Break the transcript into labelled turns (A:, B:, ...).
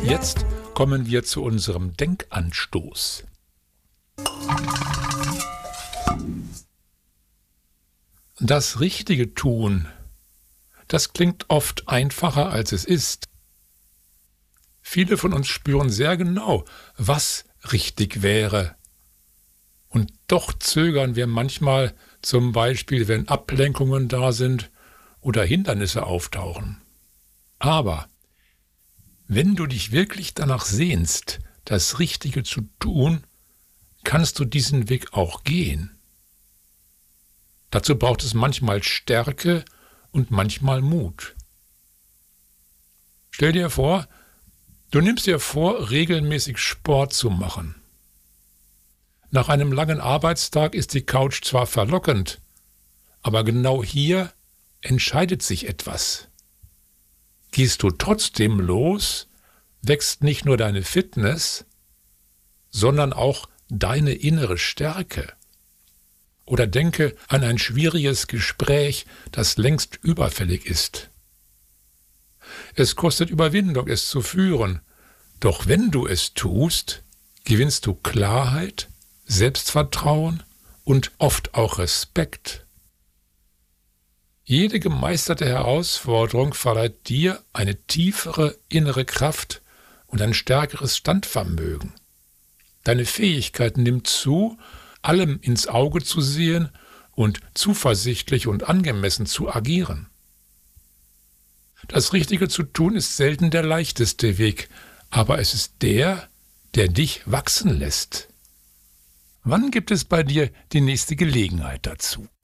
A: Jetzt kommen wir zu unserem Denkanstoß. Das Richtige tun, das klingt oft einfacher, als es ist. Viele von uns spüren sehr genau, was richtig wäre. Und doch zögern wir manchmal, zum Beispiel, wenn Ablenkungen da sind oder Hindernisse auftauchen. Aber wenn du dich wirklich danach sehnst, das Richtige zu tun, kannst du diesen Weg auch gehen. Dazu braucht es manchmal Stärke und manchmal Mut. Stell dir vor, du nimmst dir vor, regelmäßig Sport zu machen. Nach einem langen Arbeitstag ist die Couch zwar verlockend, aber genau hier entscheidet sich etwas. Gehst du trotzdem los, wächst nicht nur deine Fitness, sondern auch deine innere Stärke. Oder denke an ein schwieriges Gespräch, das längst überfällig ist. Es kostet Überwindung, es zu führen, doch wenn du es tust, gewinnst du Klarheit, Selbstvertrauen und oft auch Respekt. Jede gemeisterte Herausforderung verleiht dir eine tiefere innere Kraft und ein stärkeres Standvermögen. Deine Fähigkeit nimmt zu, allem ins Auge zu sehen und zuversichtlich und angemessen zu agieren. Das Richtige zu tun ist selten der leichteste Weg, aber es ist der dich wachsen lässt. Wann gibt es bei dir die nächste Gelegenheit dazu?